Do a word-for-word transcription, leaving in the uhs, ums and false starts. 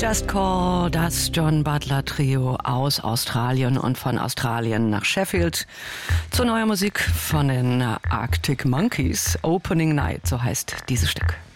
Just Call, das John Butler Trio aus Australien und von Australien nach Sheffield zur neuen Musik von den Arctic Monkeys. Opening Night, so heißt dieses Stück.